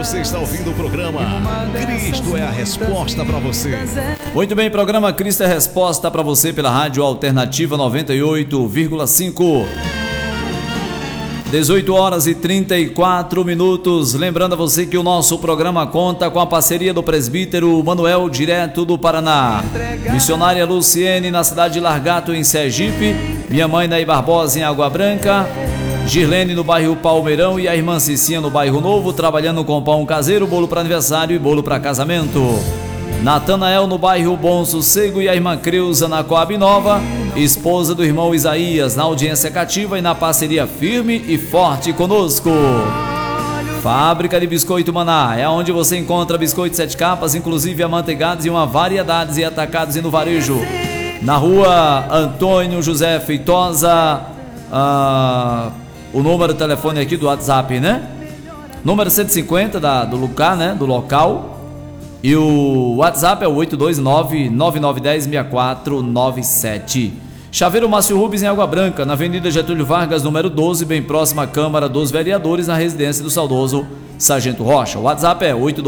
Você está ouvindo o programa Cristo é a Resposta para você. Muito bem, programa Cristo é a Resposta para você pela Rádio Alternativa 98,5. 18 horas e 34 minutos. Lembrando a você que o nosso programa conta com a parceria do presbítero Manuel, direto do Paraná. Missionária Luciene, na cidade de Largato, em Sergipe. Minha mãe, Naí Barbosa, em Água Branca. Girlene, no bairro Palmeirão. E a irmã Cicinha, no bairro Novo, trabalhando com pão caseiro, bolo para aniversário e bolo para casamento. Natanael, no bairro Bom Sossego. E a irmã Creuza, na Coab Nova, esposa do irmão Isaías, na audiência cativa e na parceria firme e forte conosco. Fábrica de Biscoito Maná, é onde você encontra biscoitos 7 capas, inclusive amanteigados e uma variedade e atacados e no varejo. Na rua Antônio José Feitosa, o número de telefone aqui do WhatsApp, né? Número 150 do lugar, né? Do local. E o WhatsApp é o 829-9910-6497. Chaveiro Márcio Rubens, em Água Branca, na Avenida Getúlio Vargas, número 12, bem próxima à Câmara dos Vereadores, na residência do saudoso Sargento Rocha. O WhatsApp é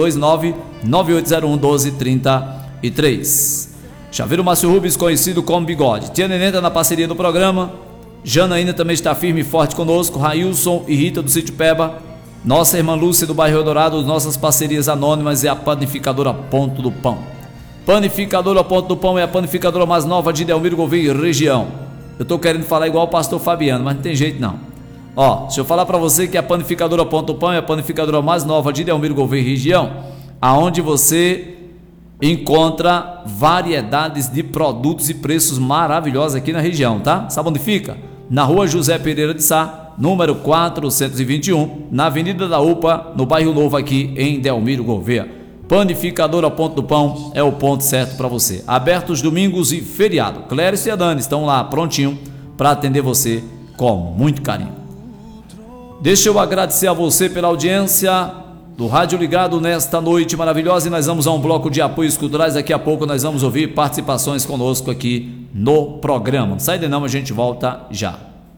829-9801-1233. Chaveiro Márcio Rubens, conhecido como Bigode. Tia Nenê está na parceria do programa. Janaína também está firme e forte conosco. Railson e Rita do Sítio Peba. Nossa irmã Lúcia do bairro Eldorado, nossas parcerias anônimas e a Panificadora Ponto do Pão. Panificadora Ponto do Pão é a panificadora mais nova de Delmiro Gouveia e região. Eu tô querendo falar igual o pastor Fabiano, mas não tem jeito não. Ó, se eu falar para você que a Panificadora Ponto do Pão é a panificadora mais nova de Delmiro Gouveia e região, aonde você encontra variedades de produtos e preços maravilhosos aqui na região, tá? Sabe onde fica? Na rua José Pereira de Sá, número 421, na Avenida da UPA, no bairro Novo aqui em Delmiro Gouveia. Panificadora Ponto do Pão é o ponto certo para você. Abertos domingos e feriado. Clérice e a Dani estão lá prontinho para atender você com muito carinho. Deixa eu agradecer a você pela audiência do Rádio Ligado nesta noite maravilhosa, e nós vamos a um bloco de apoios culturais. Daqui a pouco nós vamos ouvir participações conosco aqui no programa. Não sai de não, a gente volta já.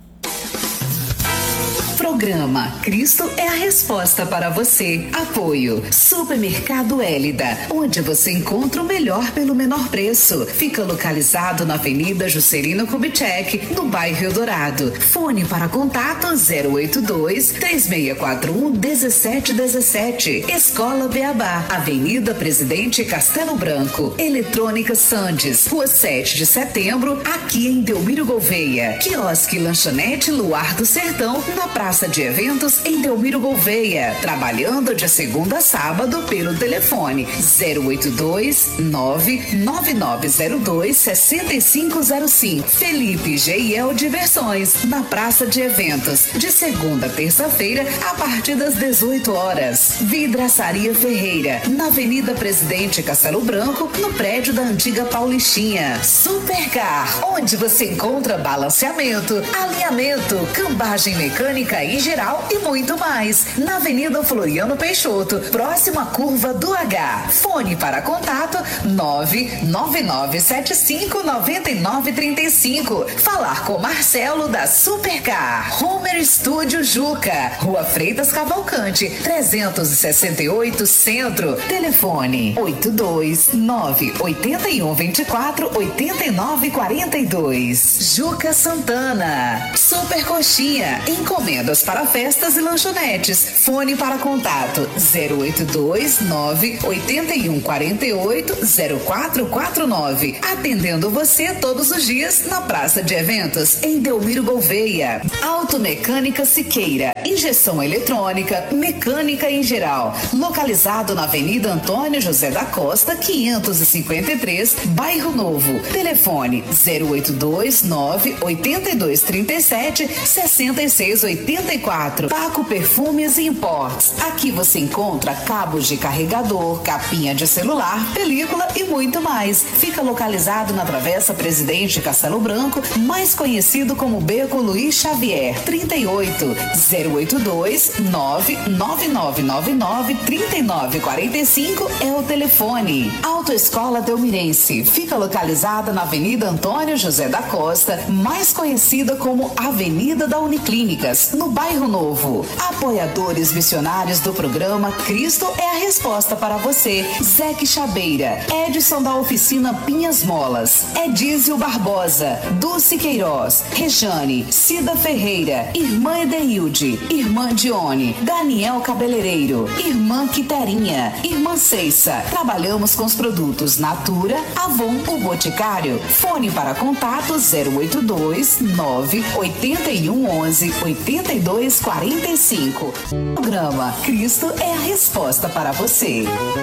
Programa Cristo é a Resposta para você. Apoio Supermercado Hélida, onde você encontra o melhor pelo menor preço. Fica localizado na Avenida Juscelino Kubitschek, no bairro Eldorado. Fone para contato 082-3641-1717. Escola Beabá, Avenida Presidente Castelo Branco. Eletrônica Sandes, Rua 7 de Setembro, aqui em Delmiro Gouveia. Quiosque Lanchonete Luar do Sertão, na Praça de Eventos em Delmiro Gouveia, trabalhando de segunda a sábado pelo telefone 082-99902-6505. Felipe G&L Diversões, na Praça de Eventos, de segunda a terça-feira, a partir das 18 horas. Vidraçaria Ferreira, na Avenida Presidente Castelo Branco, no prédio da antiga Paulistinha. Supercar, onde você encontra balanceamento, alinhamento, cambagem mecânica em geral e muito mais. Na Avenida Floriano Peixoto, próxima à curva do H. Fone para contato 999759935. Falar com Marcelo da Supercar. Homer Estúdio Juca, Rua Freitas Cavalcante, 368 Centro. Telefone 829-8124-8942. Juca Santana. Super Coxinha, encomendas para festas e lanchonetes. Fone para contato 082-98148-0449. Atendendo você todos os dias na Praça de Eventos em Delmiro Gouveia. Automecânica Siqueira, injeção eletrônica, mecânica em geral. Localizado na Avenida Antônio José da Costa, 553, Bairro Novo. Telefone 082-98237-6684. Paco Perfumes e Imports. Aqui você encontra cabos de carregador, capinha de celular, película e muito mais. Fica localizado na Travessa Presidente Castelo Branco, mais conhecido como Beco Luiz Xavier, 38 082-99999-3945 é o telefone. Autoescola Delmirense fica localizada na Avenida Antônio José da Costa, mais conhecida como Avenida da Uniclínicas, no bairro Bairro Novo. Apoiadores missionários do programa Cristo é a Resposta para você. Zeque Chabeira, Edson da Oficina Pinhas Molas, Edísio Barbosa, Dulce Queiroz, Rejane, Cida Ferreira, Irmã Edeilde, Irmã Dione, Daniel Cabeleireiro, Irmã Quiterinha, Irmã Ceissa. Trabalhamos com os produtos Natura, Avon, o Boticário. Fone para contato 082 981 11 82 45. Programa Cristo é a Resposta para você.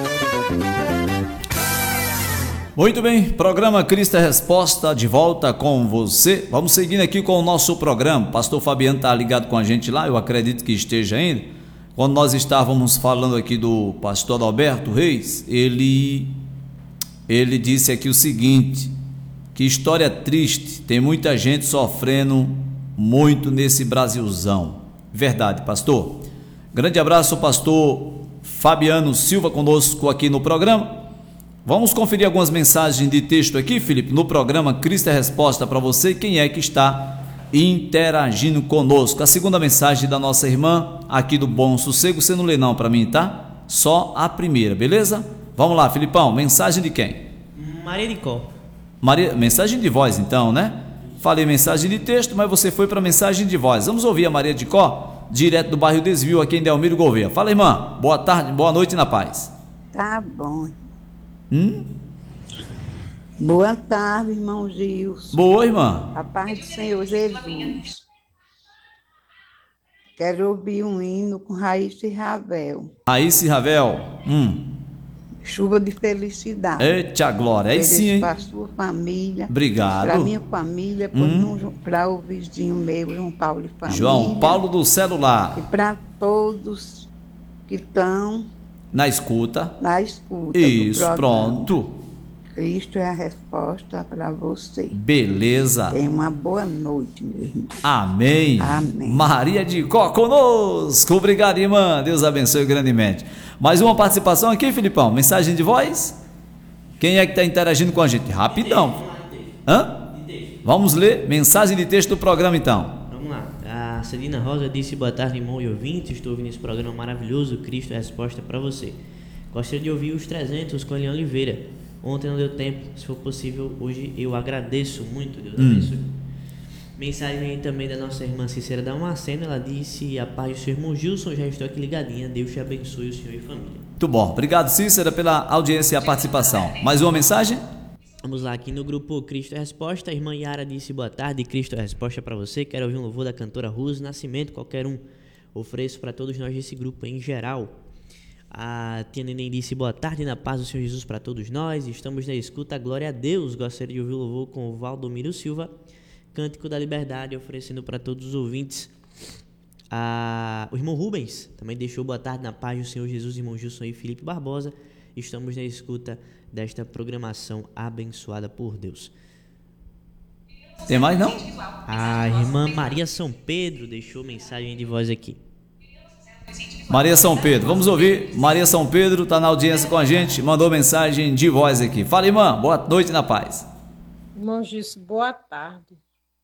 Muito bem, programa Cristo é Resposta, de volta com você. Vamos seguindo aqui com o nosso programa. Pastor Fabiano está ligado com a gente lá, eu acredito que esteja ainda. Quando nós estávamos falando aqui do pastor Alberto Reis, ele disse aqui o seguinte: que história triste, tem muita gente sofrendo muito nesse Brasilzão. Verdade, pastor. Grande abraço, pastor Fabiano Silva, conosco aqui no programa. Vamos conferir algumas mensagens de texto aqui, Felipe, no programa Cristo é Resposta para você. Quem é que está interagindo conosco? A segunda mensagem da nossa irmã aqui do Bom Sossego. Você não lê não para mim, tá? Só a primeira, beleza? Vamos lá, Filipão, mensagem de quem? Maria de Có. Mensagem de voz então, né? Falei mensagem de texto, mas você foi para mensagem de voz. Vamos ouvir a Maria de Có, direto do bairro Desvio, aqui em Delmiro Gouveia. Fala, irmã, boa tarde, boa noite na paz. Tá bom. Boa tarde, irmão Gilson. Boa, irmã. A paz do Senhor Jesus. Quero ouvir um hino com Raíssa e Ravel. Raíssa e Ravel. Chuva de felicidade. Eita glória, aí sim, hein? Para a sua família. Obrigado. Para a minha família, para o vizinho meu, João Paulo e família. João Paulo do celular. E para todos que estão na escuta. Na escuta. Isso, pronto. Cristo é a resposta para você. Beleza. Tenha uma boa noite, meu irmão. Amém. Amém. Maria de Có conosco. Obrigado, irmã. Deus abençoe grandemente. Mais uma participação aqui, Filipão. Mensagem de voz? Quem é que está interagindo com a gente? Rapidão. Hã? Vamos ler mensagem de texto do programa, então. Vamos lá. A Celina Rosa disse: boa tarde, irmão e ouvinte. Estou ouvindo esse programa maravilhoso. Cristo é a resposta para você. Gostaria de ouvir os 300 com Eliane Oliveira. Ontem não deu tempo. Se for possível, hoje eu agradeço muito. Deus abençoe. Mensagem também da nossa irmã Cícera Damasceno. Ela disse: a paz do seu irmão Gilson, já estou aqui ligadinha. Deus te abençoe, o senhor e família. Muito bom. Obrigado, Cícera, pela audiência e a participação. Mais uma mensagem? Vamos lá, aqui no grupo Cristo é a Resposta. A irmã Yara disse: boa tarde, Cristo é a Resposta para você. Quero ouvir um louvor da cantora Rose Nascimento, qualquer um. Ofereço para todos nós desse grupo em geral. A tia Neném disse: boa tarde, na paz do Senhor Jesus para todos nós. Estamos na escuta, glória a Deus. Gostaria de ouvir o louvor com o Valdomiro Silva, Cântico da Liberdade, oferecendo para todos os ouvintes. O irmão Rubens também deixou boa tarde, na paz do Senhor Jesus, irmão Gilson e Felipe Barbosa. Estamos na escuta desta programação abençoada por Deus. Tem mais não? A irmã Maria São Pedro deixou mensagem de voz aqui. Maria São Pedro, vamos ouvir. Maria São Pedro está na audiência com a gente, mandou mensagem de voz aqui. Fala, irmã, boa noite na paz. Irmão Gilson, boa tarde.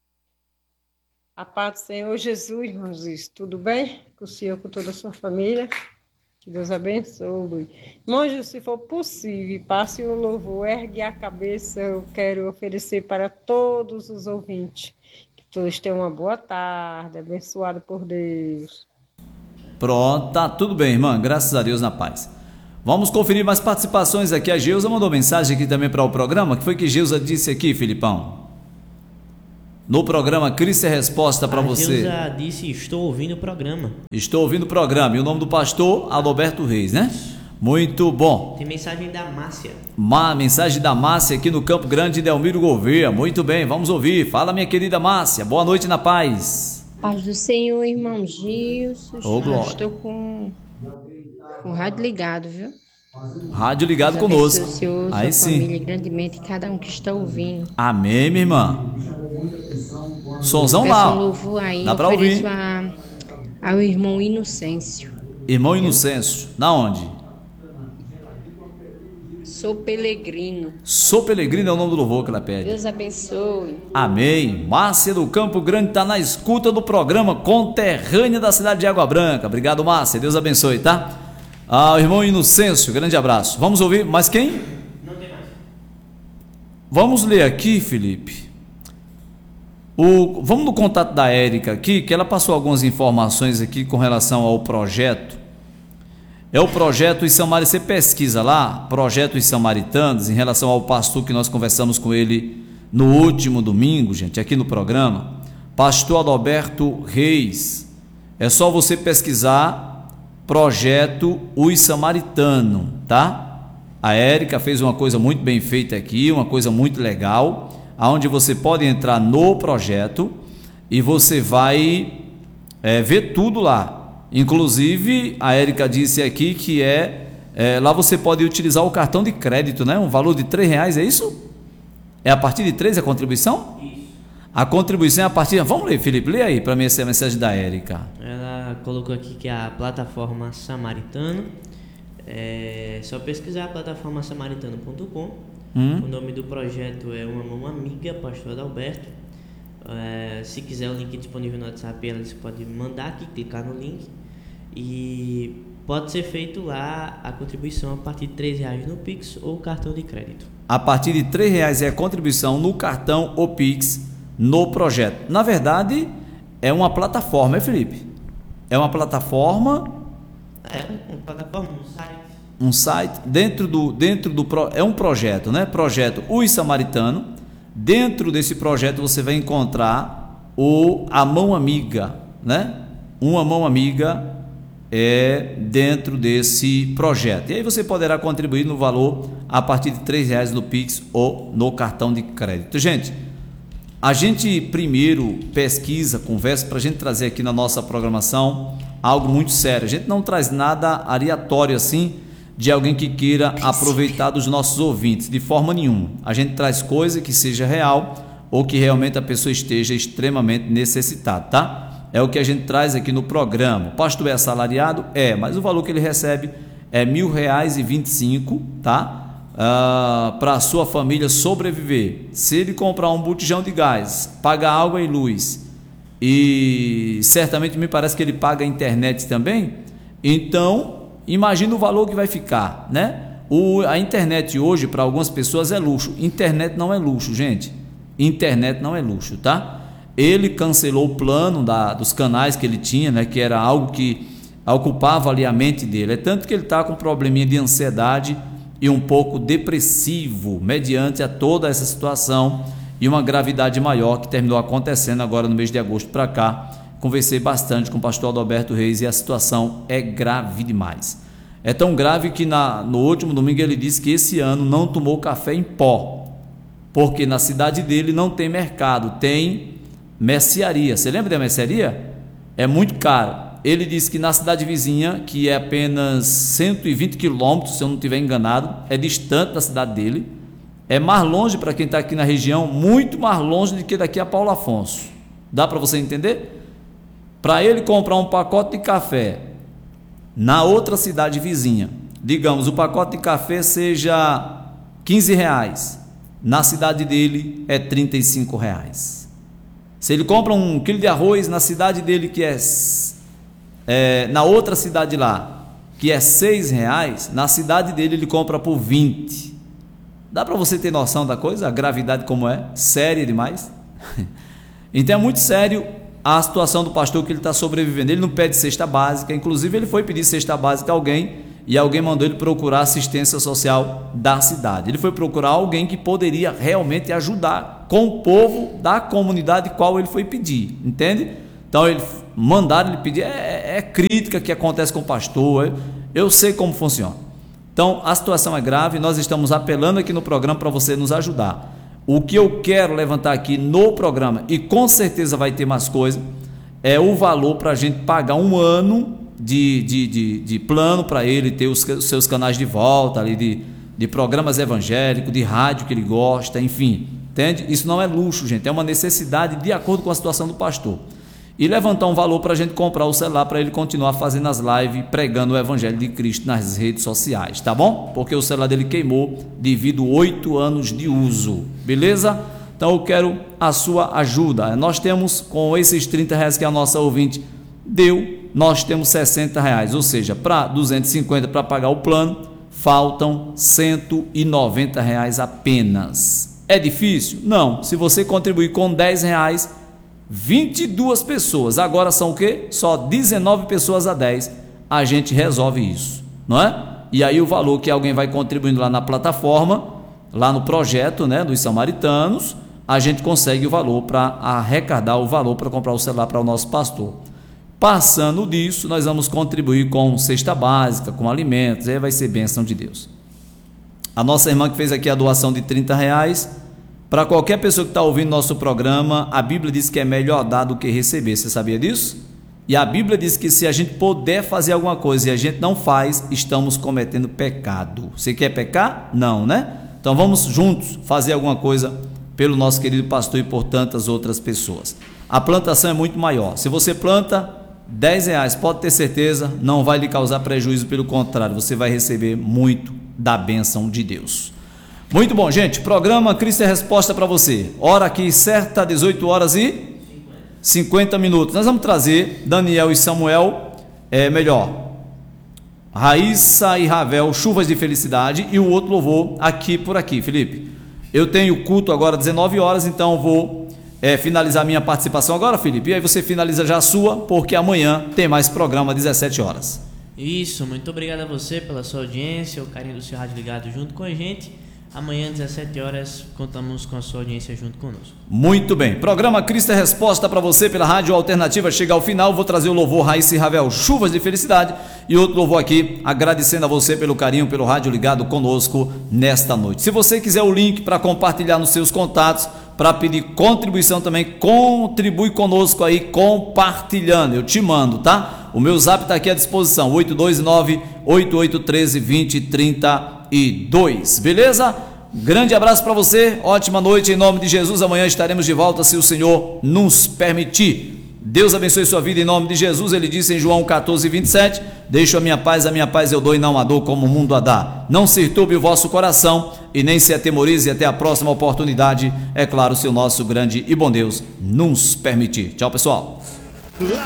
A paz do Senhor Jesus, irmão Gilson, tudo bem? Com o senhor, com toda a sua família. Que Deus abençoe. Irmão Gilson, se for possível, passe o louvor, ergue a cabeça. Eu quero oferecer para todos os ouvintes. Que todos tenham uma boa tarde, abençoado por Deus. Pronto, tá tudo bem, irmã, graças a Deus, na paz. Vamos conferir mais participações aqui. A Geusa mandou mensagem aqui também para o programa. Que foi que Geusa disse aqui, Filipão? No programa Cristo é Resposta para você. Geusa disse: estou ouvindo o programa. Estou ouvindo o programa. E o nome do pastor, Adalberto Reis, né? Muito bom. Tem mensagem da Márcia. Mensagem da Márcia aqui no Campo Grande de Delmiro Gouveia. Muito bem, vamos ouvir. Fala, minha querida Márcia. Boa noite na paz. Paz do Senhor, irmão Gilson. Glória. Estou com o rádio ligado, viu? Rádio ligado Deus conosco. O Senhor, aí sua sim. família grandemente, cada um que está ouvindo. Amém, minha irmã. Sonzão Peço lá. um louvor aí, dá para ouvir. Ao irmão Inocêncio. Irmão Inocêncio. Na onde? Sou Pelegrino. Sou Pelegrino é o nome do louvor que ela pede. Deus abençoe. Amém. Márcia do Campo Grande está na escuta do programa Conterrânea da cidade de Água Branca. Obrigado, Márcia. Deus abençoe, tá? O irmão Inocêncio, grande abraço. Vamos ouvir mais quem? Não tem mais. Vamos ler aqui, Felipe. Vamos no contato da Érica aqui, que ela passou algumas informações aqui com relação ao projeto. É o projeto Os Samaritanos. Você pesquisa lá, projeto Os Samaritanos, em relação ao pastor que nós conversamos com ele no último domingo, gente, aqui no programa, pastor Adalberto Reis. É só você pesquisar projeto Os Samaritanos, tá? A Érica fez uma coisa muito bem feita aqui, uma coisa muito legal, onde você pode entrar no projeto e você vai ver tudo lá. Inclusive, a Érica disse aqui que lá você pode utilizar o cartão de crédito, né? Um valor de R$3, é isso? É a partir de 3 a contribuição? Isso. A contribuição é a partir... Vamos ler, Felipe, lê aí para mim essa mensagem da Érica. Ela colocou aqui que a plataforma Samaritano, é só pesquisar a plataforma samaritano.com. O nome do projeto é Uma Mão Amiga, pastor Adalberto. Se quiser o link disponível no WhatsApp, ela pode mandar aqui, clicar no link e pode ser feito lá a contribuição a partir de R$3 no Pix ou cartão de crédito. A partir de R$3 é a contribuição no cartão ou Pix no projeto. Na verdade, é uma plataforma, Felipe? É uma plataforma... Uma plataforma, um site. Um site é um projeto, né? Projeto Os Samaritanos. Dentro desse projeto você vai encontrar a mão amiga, né? Uma mão amiga dentro desse projeto. E aí você poderá contribuir no valor a partir de R$3 no Pix ou no cartão de crédito. Gente, a gente primeiro pesquisa, conversa para a gente trazer aqui na nossa programação algo muito sério. A gente não traz nada aleatório assim de alguém que queira aproveitar dos nossos ouvintes, de forma nenhuma. A gente traz coisa que seja real ou que realmente a pessoa esteja extremamente necessitada, tá? É o que a gente traz aqui no programa. O pastor é assalariado? Mas o valor que ele recebe é R$1.025, tá? Para a sua família sobreviver. Se ele comprar um botijão de gás, pagar água e luz, e certamente me parece que ele paga a internet também, então imagina o valor que vai ficar, né? A internet hoje para algumas pessoas é luxo. Internet não é luxo, gente. Internet não é luxo, tá? Ele cancelou o plano dos canais que ele tinha, né? Que era algo que ocupava ali a mente dele. É tanto que ele está com um probleminha de ansiedade e um pouco depressivo, mediante a toda essa situação e uma gravidade maior que terminou acontecendo agora no mês de agosto para cá. Conversei bastante com o pastor Adalberto Reis e a situação é grave demais. É tão grave que no último domingo ele disse que esse ano não tomou café em pó, porque na cidade dele não tem mercado, tem mercearia. Você lembra da mercearia? É muito caro. Ele disse que na cidade vizinha, que é apenas 120 quilômetros, se eu não estiver enganado, é distante da cidade dele, é mais longe para quem está aqui na região, muito mais longe do que daqui a Paulo Afonso. Dá para você entender? Para ele comprar um pacote de café na outra cidade vizinha, digamos, o pacote de café seja R$15, na cidade dele é R$35. Se ele compra um quilo de arroz na cidade dele, que na outra cidade lá, que é R$6, na cidade dele ele compra por 20. Dá para você ter noção da coisa, a gravidade como é? Séria demais. Então é muito sério a situação do pastor, que ele está sobrevivendo. Ele não pede cesta básica, inclusive ele foi pedir cesta básica a alguém e alguém mandou ele procurar assistência social da cidade. Ele foi procurar alguém que poderia realmente ajudar com o povo da comunidade qual ele foi pedir, entende? Então mandaram ele pedir, crítica que acontece com o pastor, eu sei como funciona. Então a situação é grave, nós estamos apelando aqui no programa para você nos ajudar. O que eu quero levantar aqui no programa, e com certeza vai ter mais coisa, é o valor para a gente pagar um ano de plano para ele ter os seus canais de volta ali, de programas evangélicos, de rádio que ele gosta, enfim, entende? Isso não é luxo, gente, é uma necessidade de acordo com a situação do pastor. e levantar um valor para a gente comprar o celular para ele continuar fazendo as lives, pregando o Evangelho de Cristo nas redes sociais, tá bom? Porque o celular dele queimou devido a 8 anos de uso, beleza? Então eu quero a sua ajuda. Nós temos, com esses R$30 que a nossa ouvinte deu, nós temos R$60, ou seja, para 250 para pagar o plano, faltam R$190 apenas. É difícil? Não. Se você contribuir com R$10, 22 pessoas, agora são o quê? Só 19 pessoas a 10, a gente resolve isso, não é? E aí o valor que alguém vai contribuindo lá na plataforma, lá no projeto, né, dos samaritanos, a gente consegue o valor para arrecadar o valor para comprar o celular para o nosso pastor. Passando disso, nós vamos contribuir com cesta básica, com alimentos, aí vai ser bênção de Deus. A nossa irmã que fez aqui a doação de R$30, para qualquer pessoa que está ouvindo nosso programa, a Bíblia diz que é melhor dar do que receber, você sabia disso? E a Bíblia diz que se a gente puder fazer alguma coisa e a gente não faz, estamos cometendo pecado. Você quer pecar? Não, né? Então vamos juntos fazer alguma coisa pelo nosso querido pastor e por tantas outras pessoas. A plantação é muito maior. Se você planta R$10, pode ter certeza, não vai lhe causar prejuízo, pelo contrário, você vai receber muito da bênção de Deus. Muito bom, gente, programa Cristo é Resposta para você. Hora aqui certa, 18h50. Nós vamos trazer Daniel e Samuel, Raíssa e Ravel, Chuvas de Felicidade, e o outro louvor aqui por aqui, Felipe. Eu tenho culto agora 19 horas, então vou finalizar minha participação agora, Felipe, e aí você finaliza já a sua, porque amanhã tem mais programa 17 horas. Isso, muito obrigado a você pela sua audiência, o carinho do seu rádio ligado junto com a gente. Amanhã, 17 horas, contamos com a sua audiência junto conosco. Muito bem. Programa Cristo é Resposta para você pela Rádio Alternativa. Chega ao final, vou trazer o louvor Raíssa e Ravel, Chuvas de Felicidade, e outro louvor aqui, agradecendo a você pelo carinho, pelo rádio ligado conosco nesta noite. Se você quiser o link para compartilhar nos seus contatos, para pedir contribuição também, contribui conosco aí compartilhando, eu te mando, tá? O meu zap está aqui à disposição, 829-8813-2032, beleza? Grande abraço para você, ótima noite em nome de Jesus. Amanhã estaremos de volta se o Senhor nos permitir. Deus abençoe sua vida em nome de Jesus. Ele disse em João 14:27: deixo a minha paz eu dou e não a dou como o mundo a dá. Não se turbe o vosso coração e nem se atemorize. Até a próxima oportunidade, é claro, se o nosso grande e bom Deus nos permitir. Tchau, pessoal.